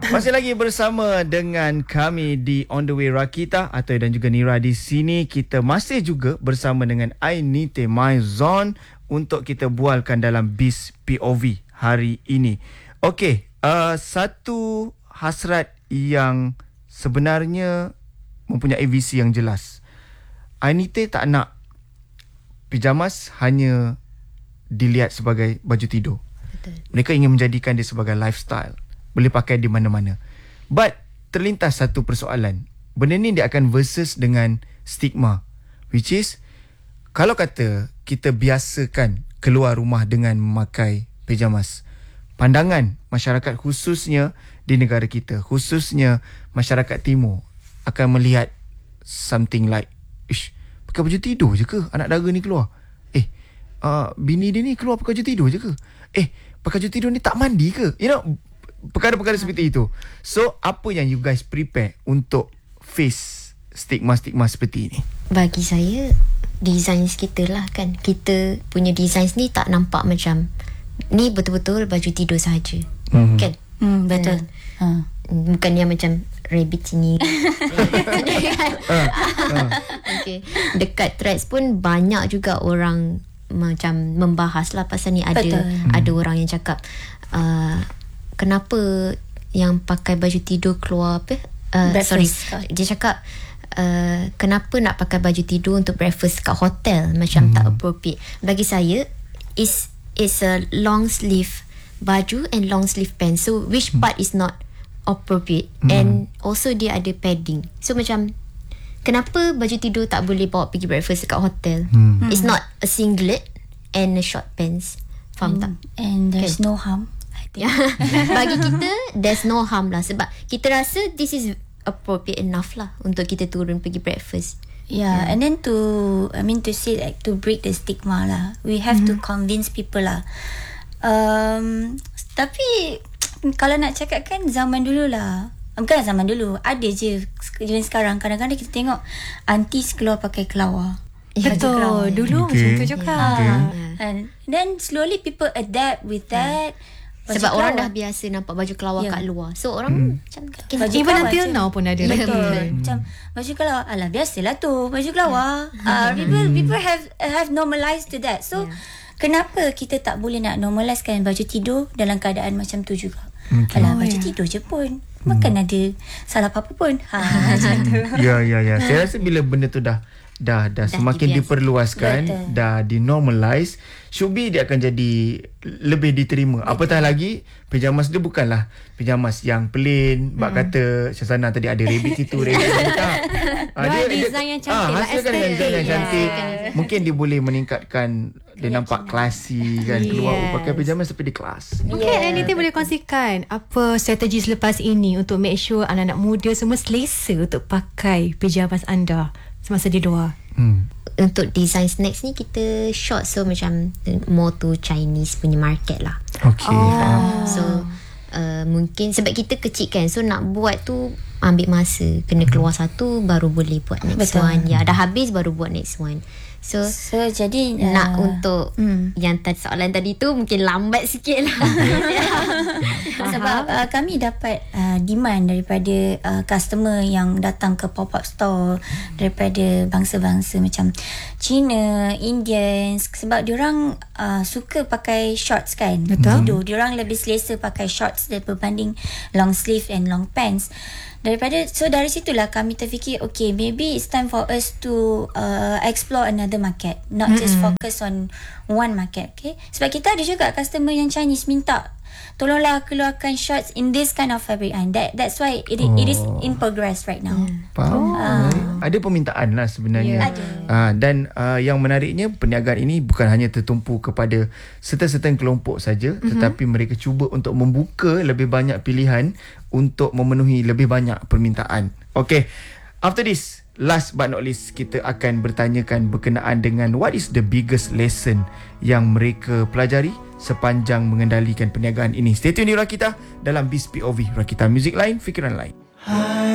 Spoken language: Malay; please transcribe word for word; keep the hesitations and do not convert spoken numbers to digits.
Masih lagi bersama dengan kami di On The Way Rakita Atoy dan juga Nira di sini. Kita masih juga bersama dengan Ainite Maizon untuk kita bualkan dalam Biz P O V hari ini. Okey, uh, satu hasrat yang sebenarnya mempunyai visi yang jelas. Ainite tak nak pijamas hanya dilihat sebagai baju tidur. Betul. Mereka ingin menjadikan dia sebagai lifestyle. Boleh pakai di mana-mana. But terlintas satu persoalan. Benda ni dia akan versus dengan stigma, which is kalau kata kita biasakan keluar rumah dengan memakai pijamas, pandangan masyarakat khususnya di negara kita, khususnya masyarakat timur, akan melihat something like, ish, pakai baju tidur je ke anak dara ni keluar? Eh, uh, bini dia ni keluar pakai baju tidur je ke? Eh, pakai baju tidur ni tak mandi ke? You know, perkara-perkara seperti itu. So, apa yang you guys prepare untuk face stigma-stigma seperti ini? Bagi saya, design kita lah kan. Kita punya design ni tak nampak macam ni betul-betul baju tidur sahaja. Mm-hmm. Kan? Hmm, betul. Hmm. Ha. Bukan yang macam rabbit sini. Okay. Dekat threads pun banyak juga orang macam membahas lah pasal ni. Ada Betul. ada orang yang cakap, uh, kenapa yang pakai baju tidur keluar apa? Uh, sorry, dia cakap uh, kenapa nak pakai baju tidur untuk breakfast kat hotel, macam hmm. tak appropriate. Bagi saya, is is a long sleeve baju and long sleeve pants. So which hmm. part is not appropriate? Hmm. And also dia ada padding. So macam kenapa baju tidur tak boleh bawa pergi breakfast kat hotel? Hmm. It's not a singlet and a short pants. Faham and, tak? And there's okay. no harm. Yeah. Bagi kita, there's no harm lah. Sebab kita rasa this is appropriate enough lah untuk kita turun pergi breakfast. Yeah, yeah. And then to, I mean to say like to break the stigma lah, we have mm-hmm. to convince people lah. Um, tapi kalau nak cakap kan zaman dulu lah, bukan zaman dulu, ada je zaman sekarang. Kadang-kadang kita tengok aunties keluar pakai kelawar. Betul, dulu okay. macam tu juga. Okay. Yeah. And then slowly people adapt with that. Yeah. Sebab orang dah biasa nampak baju kelawar yeah. kat luar. So orang hmm. macam baju even until now pun ada lagi. Betul. Macam baju kelawar, alah biasalah tu baju kelawar. Yeah. Uh, people people have have normalized to that. So yeah. kenapa kita tak boleh nak normalizekan baju tidur dalam keadaan macam tu juga? Okay. Alah baju oh, tidur yeah. je pun. Bukan hmm. ada salah apa-apa pun. Ha macam tu. Ya ya ya. Saya rasa bila benda tu dah dah dah, dah semakin dibiasa. diperluaskan, betul. Dah dinormalize, should be dia akan jadi lebih diterima. Betul. Apatah lagi pijamas dia bukanlah pijamas yang plain, bak hmm. kata Syazana tadi ada rabbit itu, rabbit itu tak. Ah, dia design yang cantik, ah, hasilkan dengan design yang cantik. Yeah. Mungkin dia boleh meningkatkan, dia nampak classy kan, yes. keluar oh, pakai pijamas tapi dia kelas. Mungkin yeah. Anita boleh kongsikan apa strategi selepas ini untuk make sure anak-anak muda semua selesa untuk pakai pijamas anda semasa di luar. Hmm. Untuk design snacks ni kita short, so macam more to Chinese punya market lah. Okay. Uh, so uh, mungkin sebab kita kecil kan, so nak buat tu ambil masa, kena keluar hmm. satu baru boleh buat next Betul. one. Ya, dah habis baru buat next one. So, so jadi uh, nak untuk hmm. yang tadi soalan tadi tu mungkin lambat sikit lah. Sebab uh, kami dapat uh, demand daripada uh, customer yang datang ke pop-up store daripada bangsa-bangsa macam China, Indians, sebab diorang uh, suka pakai shorts kan. Betul. Diorang lebih selesa pakai shorts daripada berbanding long sleeve and long pants. Daripada so dari situlah kami terfikir, okay, maybe it's time for us to uh, explore another market, not mm-hmm. just focus on one market. Okay, sebab kita ada juga customer yang Chinese minta tolonglah keluarkan shorts in this kind of fabric, and that that's why it oh. it is in progress right now. Yeah. Faham? Oh. Uh. Ada permintaan lah sebenarnya. Yeah. Ada. Uh, dan uh, yang menariknya, perniagaan ini bukan hanya tertumpu kepada certain-certain kelompok saja, mm-hmm. tetapi mereka cuba untuk membuka lebih banyak pilihan untuk memenuhi lebih banyak permintaan. Okay, after this, last but not least, kita akan bertanyakan berkenaan dengan what is the biggest lesson yang mereka pelajari sepanjang mengendalikan perniagaan ini. Stay tune di Rakita dalam Biz P O V. Rakita, music lain, fikiran lain. Hai.